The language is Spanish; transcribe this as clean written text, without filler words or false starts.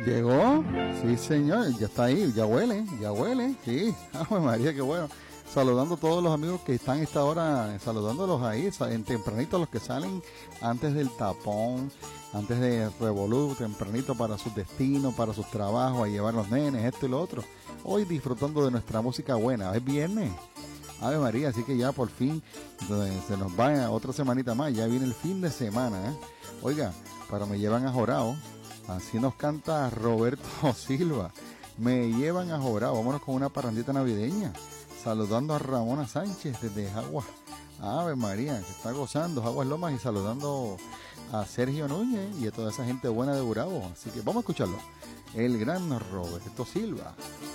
¿Llegó? Sí, señor, ya está ahí, ya huele, sí. Ay, María, qué bueno. Saludando a todos los amigos que están a esta hora, saludándolos ahí, en tempranito, los que salen antes del tapón, antes de Revolú, tempranito para sus destinos, para sus trabajos, a llevar los nenes, esto y lo otro. Hoy disfrutando de nuestra música buena, es viernes. Ave María, así que ya por fin se nos va otra semanita más, ya viene el fin de semana, ¿eh? Oiga, pero me llevan a Jorao, así nos canta Roberto Silva, me llevan a Jorao, vámonos con una parrandita navideña, saludando a Ramona Sánchez desde Jaguas, Ave María, que está gozando Jaguas Lomas, y saludando a Sergio Núñez y a toda esa gente buena de Gurabo, así que vamos a escucharlo, el gran Roberto Silva.